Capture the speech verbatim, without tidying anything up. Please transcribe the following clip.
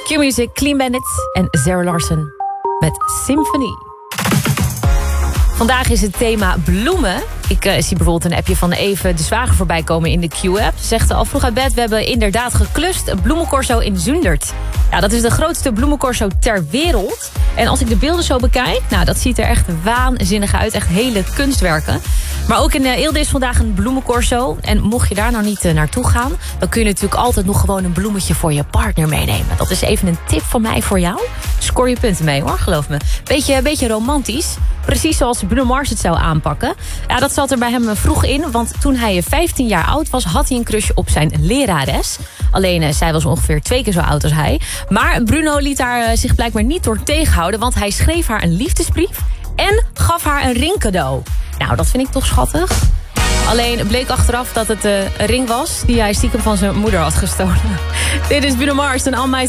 Q-Music, Clean Bandit en Zara Larsson met Symphony. Vandaag is het thema bloemen. Ik uh, zie bijvoorbeeld een appje van Even de Zwager voorbij komen in de Q-app. Ze zegt al vroeg uit bed, we hebben inderdaad geklust. Een bloemencorso in Zundert. Ja, dat is de grootste bloemencorso ter wereld. En als ik de beelden zo bekijk, nou, dat ziet er echt waanzinnig uit. Echt hele kunstwerken. Maar ook in uh, Eelde is vandaag een bloemencorso. En mocht je daar nou niet uh, naartoe gaan, dan kun je natuurlijk altijd nog gewoon een bloemetje voor je partner meenemen. Dat is even een tip van mij voor jou. Scoor je punten mee hoor, geloof me. Beetje, beetje romantisch. Precies zoals Bruno Mars het zou aanpakken. Ja, dat zat er bij hem vroeg in, want toen hij vijftien jaar oud was, had hij een crush op zijn lerares. Alleen, uh, zij was ongeveer twee keer zo oud als hij. Maar Bruno liet haar uh, zich blijkbaar niet door tegenhouden, want hij schreef haar een liefdesbrief en gaf haar een ring cadeau. Nou, dat vind ik toch schattig. Alleen bleek achteraf dat het uh, een ring was die hij stiekem van zijn moeder had gestolen. Dit is Bruno Mars en All My